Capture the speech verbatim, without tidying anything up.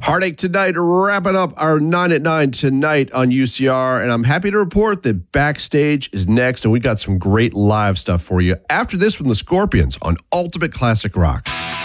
Heartache Tonight, wrapping up our nine at nine tonight on U C R. And I'm happy to report that Backstage is next, and we got some great live stuff for you after this from the Scorpions on Ultimate Classic Rock.